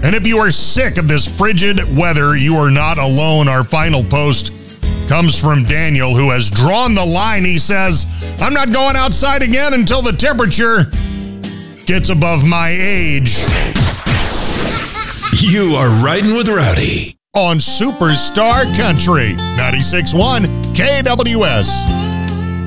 And if you are sick of this frigid weather, you are not alone. Our final post comes from Daniel, who has drawn the line. He says, I'm not going outside again until the temperature gets above my age. You are riding with Rowdy On Superstar Country, 96.1 KWS.